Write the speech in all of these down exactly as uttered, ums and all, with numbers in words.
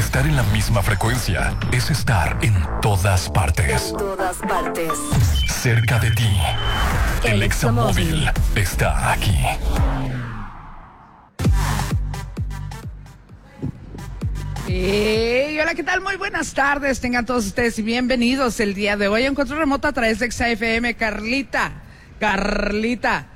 Estar en la misma frecuencia es estar en todas partes. En todas partes. Cerca de ti. El, el Examóvil está aquí. Hey, hola, ¿qué tal? Muy buenas tardes, tengan todos ustedes y bienvenidos el día de hoy. Encuentro remoto a través de Exa F M. Carlita, Carlita.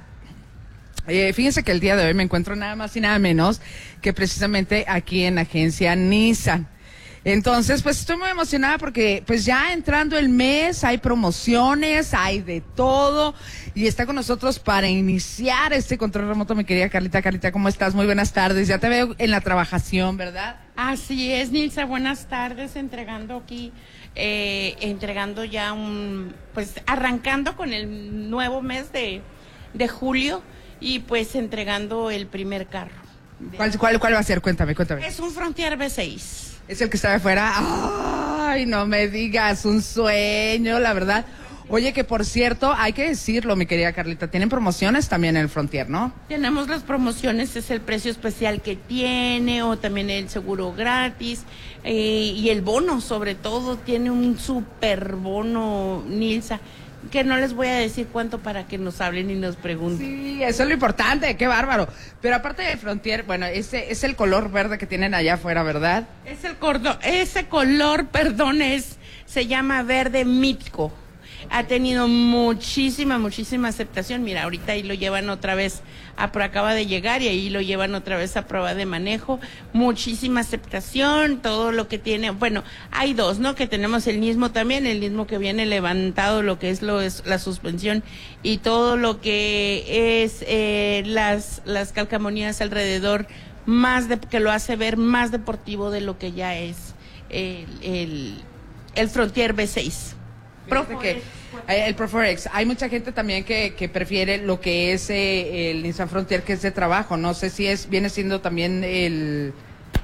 Eh, fíjense que el día de hoy me encuentro nada más y nada menos que precisamente aquí en Agencia Nissan. Entonces, pues estoy muy emocionada porque pues ya entrando el mes hay promociones, hay de todo y está con nosotros para iniciar este control remoto mi querida Carlita. Carlita, ¿cómo estás? Muy buenas tardes. Ya te veo en la trabajación, ¿verdad? Así es, Nilsa, buenas tardes, entregando aquí, eh, entregando ya un, pues arrancando con el nuevo mes de, de julio y pues entregando el primer carro. ¿Cuál, cuál, cuál va a ser? Cuéntame, cuéntame. Es un Frontier V seis. Es el que está de afuera. Ay, no me digas, un sueño, la verdad. Oye, que por cierto, hay que decirlo, mi querida Carlita, tienen promociones también en el Frontier, ¿no? Tenemos las promociones, es el precio especial que tiene, o también el seguro gratis, eh, y el bono, sobre todo, tiene un super bono, Nilsa, que no les voy a decir cuánto para que nos hablen y nos pregunten. Sí, eso es lo importante, qué bárbaro. Pero aparte del Frontier, bueno, ese es el color verde que tienen allá afuera, ¿verdad? Es el cordo, ese color, perdón, es, se llama verde mítico. Ha tenido muchísima, muchísima aceptación. Mira, ahorita ahí lo llevan otra vez, a, acaba de llegar y ahí lo llevan otra vez a prueba de manejo. Muchísima aceptación, todo lo que tiene. Bueno, hay dos, ¿no? Que tenemos el Nismo también, el Nismo que viene levantado, lo que es, lo es la suspensión y todo lo que es eh, las, las calcamonías alrededor, más de, que lo hace ver más deportivo de lo que ya es el, el, el Frontier V seis. Que, eh, el Proforex, hay mucha gente también que, que prefiere lo que es eh, el Nissan Frontier, que es de trabajo. No sé si es viene siendo también el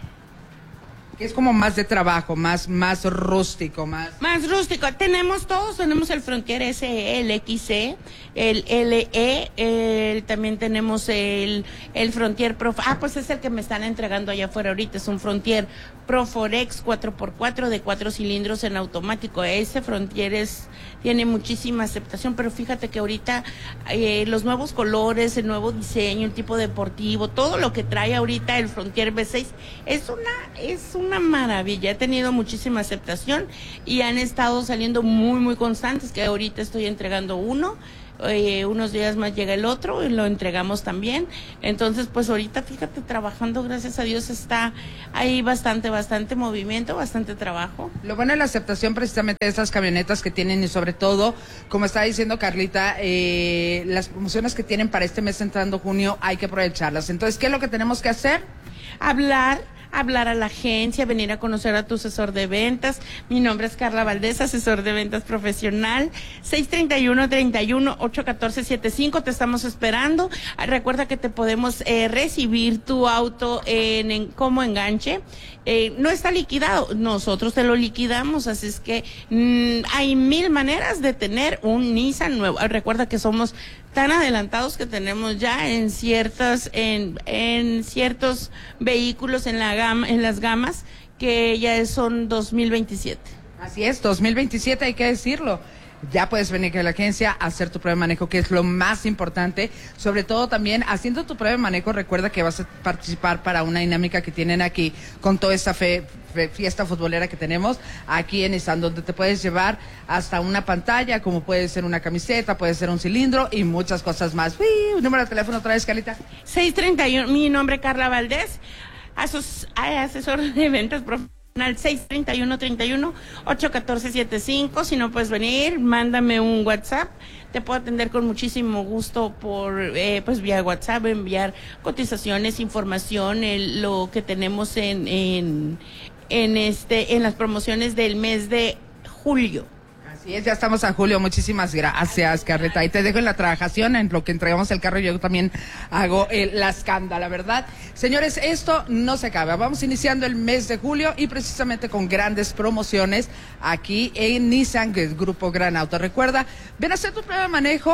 que es como más de trabajo, más más rústico, más más rústico. Tenemos todos, tenemos el Frontier S E, el X E, el L E, el, también tenemos el el Frontier Pro. Ah, pues es el que me están entregando allá afuera ahorita, es un Frontier Proforex cuatro por cuatro de cuatro cilindros en automático. Ese Frontier es tiene muchísima aceptación, pero fíjate que ahorita eh, los nuevos colores, el nuevo diseño, el tipo deportivo, todo lo que trae ahorita el Frontier V seis es una es una maravilla. Ha tenido muchísima aceptación y han estado saliendo muy muy constantes, que ahorita estoy entregando uno. Eh, unos días más llega el otro y lo entregamos también. Entonces, pues ahorita, fíjate, trabajando, gracias a Dios, está ahí bastante, bastante movimiento, bastante trabajo. Lo bueno es la aceptación precisamente de estas camionetas que tienen y sobre todo, como estaba diciendo Carlita, eh, las promociones que tienen para este mes entrando junio hay que aprovecharlas. Entonces, ¿qué es lo que tenemos que hacer? Hablar. hablar a la agencia, venir a conocer a tu asesor de ventas. Mi nombre es Carla Valdés, asesor de ventas profesional. seis treinta y uno, treinta y uno, ocho catorce, setenta y cinco, te estamos esperando. Recuerda que te podemos eh, recibir tu auto en, en como enganche. Eh, no está liquidado, nosotros te lo liquidamos, así es que mmm, hay mil maneras de tener un Nissan nuevo. Recuerda que somos tan adelantados que tenemos ya en ciertas, en, en ciertos vehículos en la gama, en las gamas, que ya son dos mil veintisiete. Así es, dos mil veintisiete, hay que decirlo. Ya puedes venir a la agencia a hacer tu prueba de manejo, que es lo más importante. Sobre todo también, haciendo tu prueba de manejo, recuerda que vas a participar para una dinámica que tienen aquí con toda esta fe, fe, fiesta futbolera que tenemos aquí en Nissan, donde te puedes llevar hasta una pantalla, como puede ser una camiseta, puede ser un cilindro y muchas cosas más. Uy, un número de teléfono otra vez, Carlita. seis treinta y uno, mi nombre es Carla Valdés, asos, asesor de ventas profesionales. Al seis treinta y uno, treinta y uno, ocho catorce, setenta y cinco. Si no puedes venir, mándame un WhatsApp. Te puedo atender con muchísimo gusto por eh, pues vía WhatsApp, enviar cotizaciones, información, el, lo que tenemos en en en este en las promociones del mes de julio. Así es, ya estamos en julio. Muchísimas gracias, Carlita. Y te dejo en la trabajación, en lo que entregamos el carro. Yo también hago eh, la escándala, ¿verdad? Señores, esto no se acaba. Vamos iniciando el mes de julio y precisamente con grandes promociones aquí en Nissan, que es Grupo Gran Auto. Recuerda, ven a hacer tu prueba de manejo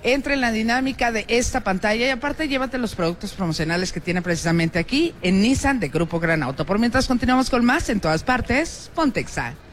Entra en la dinámica de esta pantalla y aparte llévate los productos promocionales que tiene precisamente aquí en Nissan de Grupo Gran Auto. Por mientras continuamos con más en todas partes, Pontexa.